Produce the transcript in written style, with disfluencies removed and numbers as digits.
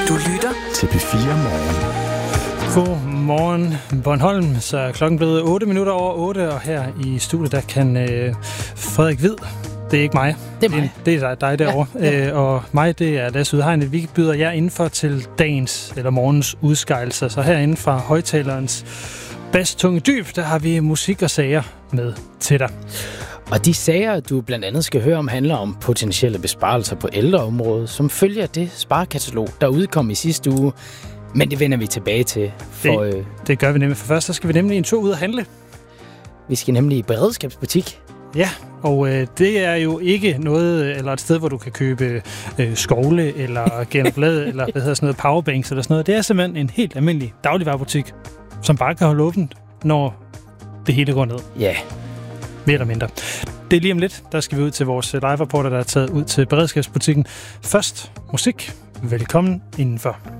Du lytter til P4 Morgen. Godmorgen Bornholm, så er klokken blevet 8 minutter over 8, og her i studiet, der kan Frederik Hvid, det er ikke mig. Det er mig. Det er dig derovre. Ja. Og mig, det er Lasse Udhegnet. Vi byder jer indenfor til dagens eller morgens udskejelser. Så herinde fra højtalerens bastunge dyb, der har vi musik og sager med til dig. Og de sager, du blandt andet skal høre om, handler om potentielle besparelser på ældreområdet, som følger det sparekatalog, der udkom i sidste uge. Men det vender vi tilbage til. Det gør vi nemlig. For først så skal vi nemlig en tur ud og handle. Vi skal nemlig i beredskabsbutik. Ja, og det er jo ikke noget, eller et sted, hvor du kan købe skovle, eller genopblad, eller hvad hedder sådan noget, powerbanks eller sådan noget. Det er simpelthen en helt almindelig dagligvarebutik, som bare kan holde åbent, når det hele går ned. Ja. Mere eller mindre. Det er lige om lidt, der skal vi ud til vores live-reporter, der er taget ud til beredskabsbutikken. Først musik. Velkommen indenfor.